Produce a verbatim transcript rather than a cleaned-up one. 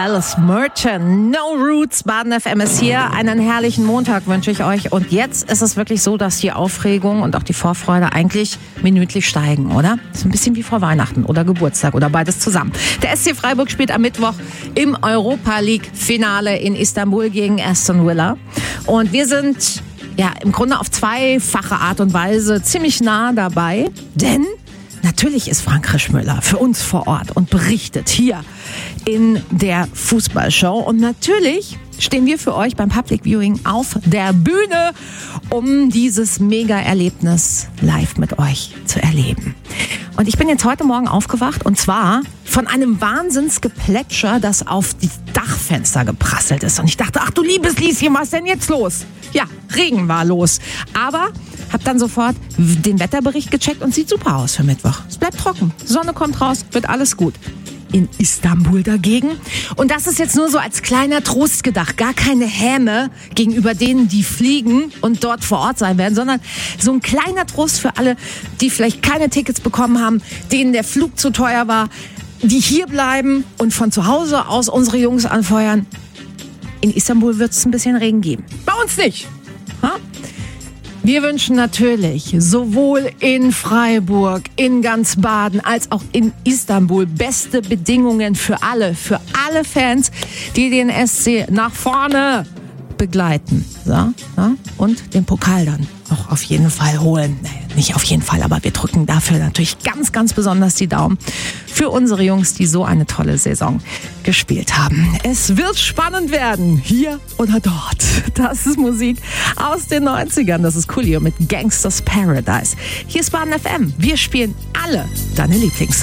Alice Merton. No Roots, Baden F M ist hier. Einen herrlichen Montag wünsche ich euch. Und jetzt ist es wirklich so, dass die Aufregung und auch die Vorfreude eigentlich minütlich steigen, oder? Das ist ein bisschen wie vor Weihnachten oder Geburtstag oder beides zusammen. Der S C Freiburg spielt am Mittwoch im Europa League Finale in Istanbul gegen Aston Villa. Und wir sind ja im Grunde auf zweifache Art und Weise ziemlich nah dabei, denn natürlich ist Frank Rischmüller für uns vor Ort und berichtet hier in der Fußballshow. Und natürlich stehen wir für euch beim Public Viewing auf der Bühne, um dieses Mega-Erlebnis live mit euch zu erleben. Und ich bin jetzt heute Morgen aufgewacht und zwar von einem Wahnsinnsgeplätscher, das auf die Dachfenster geprasselt ist. Und ich dachte, ach du liebes Lieschen, was ist denn jetzt los? Ja, Regen war los. Aber hab dann sofort den Wetterbericht gecheckt und sieht super aus für Mittwoch. Es bleibt trocken, Sonne kommt raus, wird alles gut. In Istanbul dagegen. Und das ist jetzt nur so als kleiner Trost gedacht. Gar keine Häme gegenüber denen, die fliegen und dort vor Ort sein werden, sondern so ein kleiner Trost für alle, die vielleicht keine Tickets bekommen haben, denen der Flug zu teuer war, die hier bleiben und von zu Hause aus unsere Jungs anfeuern. In Istanbul wird es ein bisschen Regen geben. Bei uns nicht. Ha? Wir wünschen natürlich sowohl in Freiburg, in ganz Baden als auch in Istanbul beste Bedingungen für alle, für alle Fans, die den S C nach vorne begleiten. Ja, ja, und den Pokal dann auch auf jeden Fall holen. Naja, nicht auf jeden Fall, aber wir drücken dafür natürlich ganz, ganz besonders die Daumen für unsere Jungs, die so eine tolle Saison gespielt haben. Es wird spannend werden, hier oder dort. Das ist Musik aus den neunzigern. Das ist Coolio mit Gangsters Paradise. Hier ist Baden F M. Wir spielen alle deine Lieblings